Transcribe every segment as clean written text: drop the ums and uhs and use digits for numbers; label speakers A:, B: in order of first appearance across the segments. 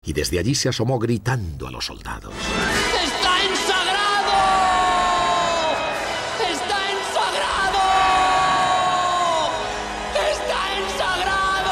A: y desde allí se asomó gritando a los soldados.
B: ¡Está ensagrado! ¡Está ensagrado! ¡Está ensagrado!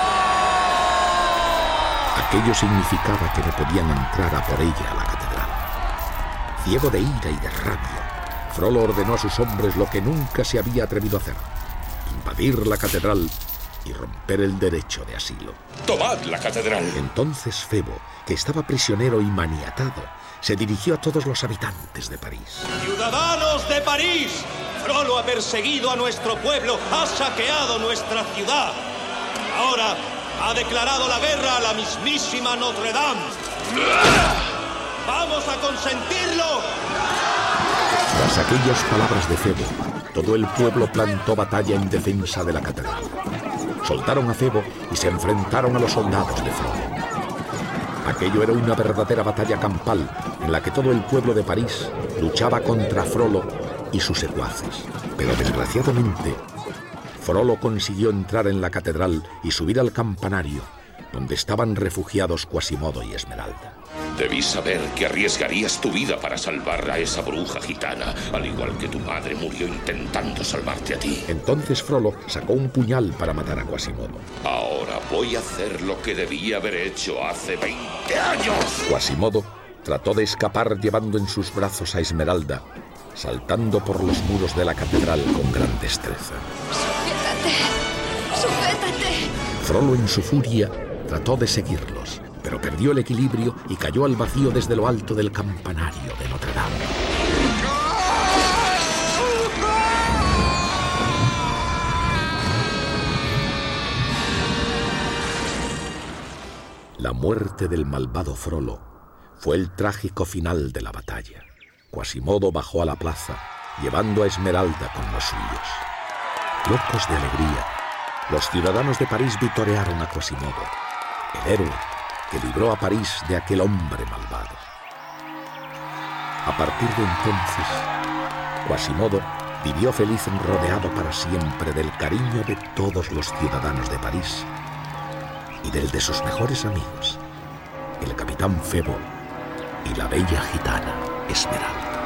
A: Aquello significaba que no podían entrar a por ella a la catedral. Ciego de ira y de rabia, Frollo ordenó a sus hombres lo que nunca se había atrevido a hacer: invadir la catedral y romper el derecho de asilo.
C: ¡Tomad la catedral!
A: Entonces Febo, que estaba prisionero y maniatado, se dirigió a todos los habitantes de París.
D: ¡Ciudadanos de París! Frollo ha perseguido a nuestro pueblo, ha saqueado nuestra ciudad. Ahora ha declarado la guerra a la mismísima Notre Dame. ¡Vamos a consentirlo!
A: Tras aquellas palabras de Febo, todo el pueblo plantó batalla en defensa de la catedral. Soltaron a Febo y se enfrentaron a los soldados de Frollo. Aquello era una verdadera batalla campal en la que todo el pueblo de París luchaba contra Frollo y sus secuaces. Pero desgraciadamente, Frollo consiguió entrar en la catedral y subir al campanario, donde estaban refugiados Quasimodo y Esmeralda.
C: Debí saber que arriesgarías tu vida para salvar a esa bruja gitana, al igual que tu madre murió intentando salvarte a ti.
A: Entonces Frollo sacó un puñal para matar a Quasimodo.
C: Ahora voy a hacer lo que debí haber hecho hace 20 años.
A: Quasimodo trató de escapar llevando en sus brazos a Esmeralda, saltando por los muros de la catedral con gran destreza.
E: ¡Sujétate! ¡Sujétate!
A: Frollo, en su furia, trató de seguirlos, pero perdió el equilibrio y cayó al vacío desde lo alto del campanario de Notre Dame. La muerte del malvado Frollo fue el trágico final de la batalla. Quasimodo bajó a la plaza, llevando a Esmeralda con los suyos. Locos de alegría, los ciudadanos de París vitorearon a Quasimodo, el héroe que libró a París de aquel hombre malvado. A partir de entonces, Quasimodo vivió feliz rodeado para siempre del cariño de todos los ciudadanos de París y del de sus mejores amigos, el capitán Febo y la bella gitana Esmeralda.